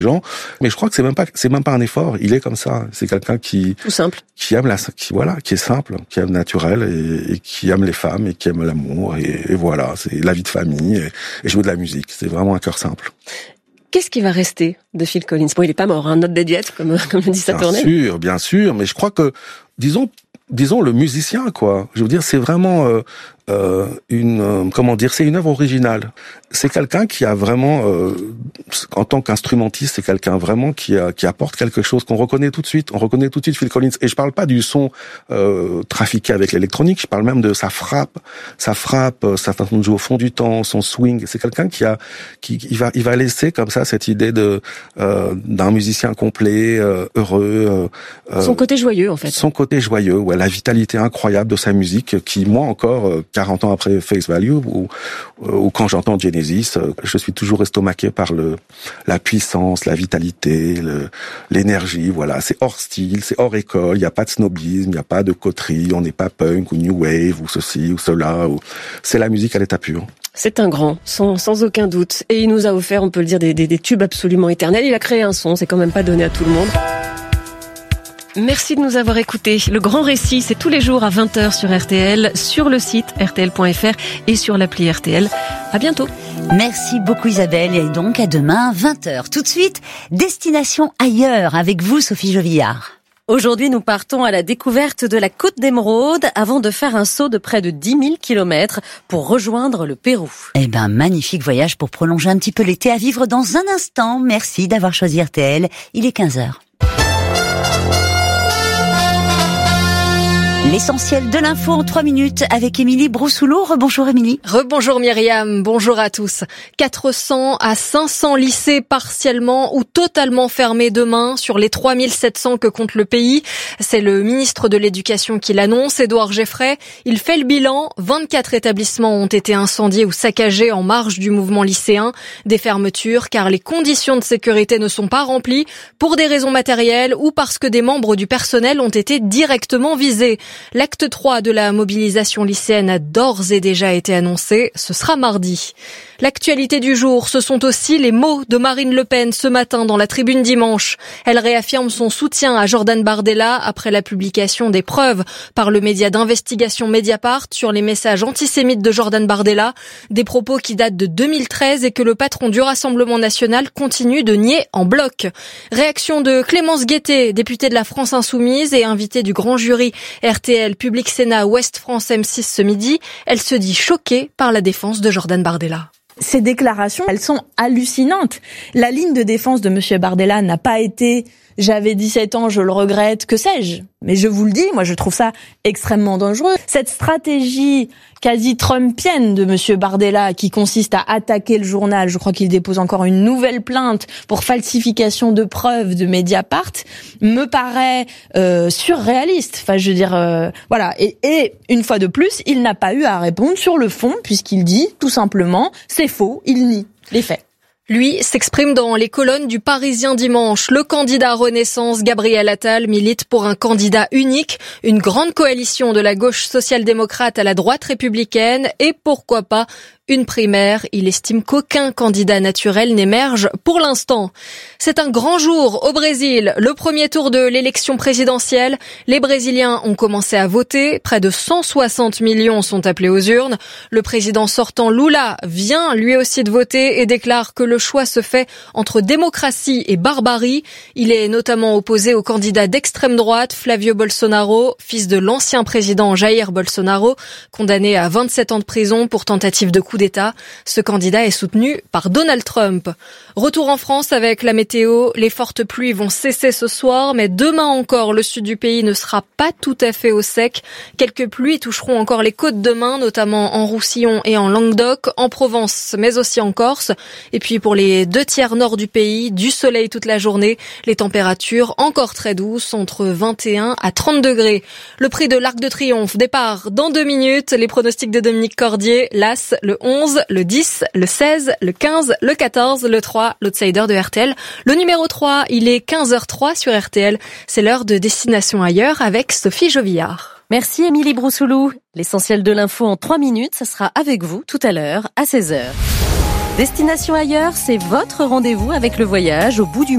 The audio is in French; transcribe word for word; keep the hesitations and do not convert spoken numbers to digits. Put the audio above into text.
gens. Mais je crois que c'est même pas, c'est même pas un effort. Il est comme ça. C'est quelqu'un qui, tout simple, qui aime la, qui voilà, qui est simple, qui aime le naturel et, et qui aime les femmes et qui aime l'amour et, et voilà, c'est la vie de famille et, et jouer de la musique. C'est vraiment un cœur simple. Qu'est-ce qui va rester de Phil Collins? Bon, il est pas mort, hein, note dédiette, comme, comme le dit sa tournée. Bien sûr, bien sûr, mais je crois que, disons, disons le musicien, quoi. Je veux dire, c'est vraiment euh, euh, une, euh, comment dire, c'est une œuvre originale. C'est quelqu'un qui a vraiment, euh, en tant qu'instrumentiste, c'est quelqu'un vraiment qui a, qui apporte quelque chose qu'on reconnaît tout de suite. On reconnaît tout de suite Phil Collins. Et je parle pas du son euh, trafiqué avec l'électronique. Je parle même de sa frappe, sa frappe, sa façon de jouer au fond du temps, son swing. C'est quelqu'un qui a, qui, il va, il va laisser comme ça cette idée de euh, d'un musicien complet, euh, heureux. Euh, son côté joyeux, en fait. Son côté joyeux, ouais, la vitalité incroyable de sa musique, qui moi encore, euh, quarante ans après Face Value ou, ou quand j'entends Genesis, je suis toujours estomaqué par le la puissance, la vitalité, le, l'énergie. Voilà, c'est hors style, c'est hors école. Il n'y a pas de snobisme, il n'y a pas de coterie. On n'est pas punk ou new wave ou ceci ou cela. Ou... C'est la musique à l'état pur. C'est un grand, sans, sans aucun doute. Et il nous a offert, on peut le dire, des, des, des tubes absolument éternels. Il a créé un son, c'est quand même pas donné à tout le monde. Merci de nous avoir écoutés. Le Grand Récit, c'est tous les jours à vingt heures sur R T L, sur le site R T L point F R et sur l'appli R T L. À bientôt. Merci beaucoup Isabelle et donc à demain vingt heures. Tout de suite, destination ailleurs avec vous Sophie Jovillard. Aujourd'hui, nous partons à la découverte de la Côte d'Émeraude avant de faire un saut de près de dix mille kilomètres pour rejoindre le Pérou. Eh ben, magnifique voyage pour prolonger un petit peu l'été à vivre dans un instant. Merci d'avoir choisi R T L. Il est quinze heures. L'essentiel de l'info en trois minutes avec Émilie Broussoulot. Rebonjour Émilie. Rebonjour Myriam, bonjour à tous. quatre cents à cinq cents lycées partiellement ou totalement fermés demain sur les trois mille sept cents que compte le pays. C'est le ministre de l'Éducation qui l'annonce, Édouard Geffray. Il fait le bilan. vingt-quatre établissements ont été incendiés ou saccagés en marge du mouvement lycéen. Des fermetures car les conditions de sécurité ne sont pas remplies pour des raisons matérielles ou parce que des membres du personnel ont été directement visés. L'acte trois de la mobilisation lycéenne a d'ores et déjà été annoncé. Ce sera mardi. L'actualité du jour, ce sont aussi les mots de Marine Le Pen ce matin dans la Tribune Dimanche. Elle réaffirme son soutien à Jordan Bardella après la publication des preuves par le média d'investigation Mediapart sur les messages antisémites de Jordan Bardella, des propos qui datent de deux mille treize et que le patron du Rassemblement national continue de nier en bloc. Réaction de Clémence Guettet, députée de la France Insoumise et invitée du grand jury R T L Public Sénat Ouest France M six ce midi. Elle se dit choquée par la défense de Jordan Bardella. Ces déclarations, elles sont hallucinantes. La ligne de défense de monsieur Bardella n'a pas été « j'avais dix-sept ans, je le regrette », que sais-je. Mais je vous le dis, moi je trouve ça extrêmement dangereux. Cette stratégie quasi trumpienne de monsieur Bardella qui consiste à attaquer le journal, je crois qu'il dépose encore une nouvelle plainte pour falsification de preuves de Mediapart, me paraît euh, surréaliste. Enfin, je veux dire, euh, voilà. Et, et une fois de plus, il n'a pas eu à répondre sur le fond puisqu'il dit tout simplement c'est faux, il nie les faits. Lui s'exprime dans les colonnes du Parisien dimanche. Le candidat Renaissance, Gabriel Attal, milite pour un candidat unique, une grande coalition de la gauche social-démocrate à la droite républicaine et pourquoi pas une primaire. Il estime qu'aucun candidat naturel n'émerge pour l'instant. C'est un grand jour au Brésil. Le premier tour de l'élection présidentielle. Les Brésiliens ont commencé à voter. Près de cent soixante millions sont appelés aux urnes. Le président sortant Lula vient lui aussi de voter et déclare que le choix se fait entre démocratie et barbarie. Il est notamment opposé au candidat d'extrême droite Flavio Bolsonaro, fils de l'ancien président Jair Bolsonaro, condamné à vingt-sept ans de prison pour tentative de coup d'État. Ce candidat est soutenu par Donald Trump. Retour en France avec la météo. Les fortes pluies vont cesser ce soir, mais demain encore, le sud du pays ne sera pas tout à fait au sec. Quelques pluies toucheront encore les côtes demain, notamment en Roussillon et en Languedoc, en Provence, mais aussi en Corse. Et puis pour les deux tiers nord du pays, du soleil toute la journée. Les températures encore très douces, entre vingt et un à trente degrés. Le prix de l'Arc de Triomphe départ dans deux minutes. Les pronostics de Dominique Cordier, l'As, le onze, le dix, le seize, le quinze, le quatorze, le trois, l'outsider de R T L. Le numéro trois, il est quinze heures zéro trois sur R T L. C'est l'heure de Destination ailleurs avec Sophie Jovillard. Merci Émilie Broussoulou. L'essentiel de l'info en trois minutes, ça sera avec vous tout à l'heure à seize heures. Destination ailleurs, c'est votre rendez-vous avec le voyage au bout du